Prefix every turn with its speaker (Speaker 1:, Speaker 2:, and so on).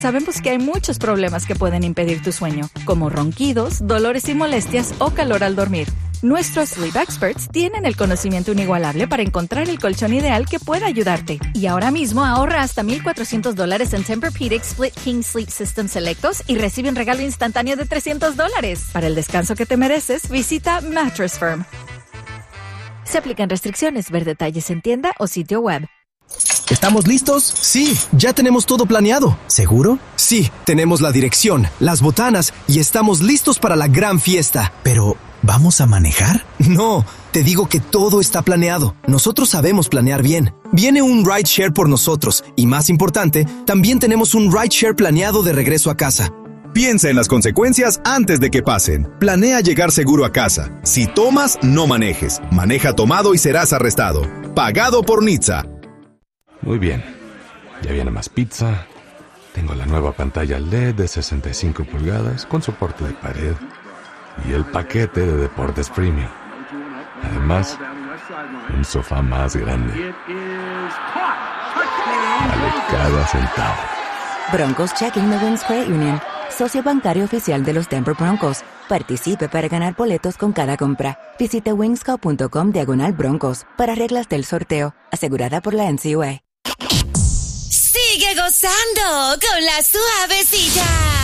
Speaker 1: Sabemos que hay muchos problemas que pueden impedir tu sueño, como ronquidos, dolores y molestias o calor al dormir. Nuestros Sleep Experts tienen el conocimiento inigualable para encontrar el colchón ideal que pueda ayudarte. Y ahora mismo ahorra hasta $1,400 en Tempur-Pedic Split King Sleep System selectos y recibe un regalo instantáneo de $300. Para el descanso que te mereces, visita Mattress Firm. Se aplican restricciones. Ver detalles en tienda o sitio web.
Speaker 2: ¿Estamos listos? Sí, ya tenemos todo planeado. ¿Seguro? Sí, tenemos la dirección, las botanas y estamos listos para la gran fiesta. Pero, ¿vamos a manejar? No, te digo que todo está planeado. Nosotros sabemos planear bien. Viene un rideshare por nosotros y, más importante, también tenemos un rideshare planeado de regreso a casa.
Speaker 3: Piensa en las consecuencias antes de que pasen. Planea llegar seguro a casa. Si tomas, no manejes. Maneja tomado y serás arrestado. Pagado por NHTSA.
Speaker 4: Muy bien, ya viene más pizza. Tengo la nueva pantalla LED de 65 pulgadas con soporte de pared y el paquete de deportes premium. Además, un sofá más grande. Vale cada centavo.
Speaker 5: Broncos Checking de Wings Credit Union, socio bancario oficial de los Denver Broncos. Participe para ganar boletos con cada compra. Visite wingsco.com/Broncos para reglas del sorteo, asegurada por la NCUA.
Speaker 6: Sigue gozando con la suavecita.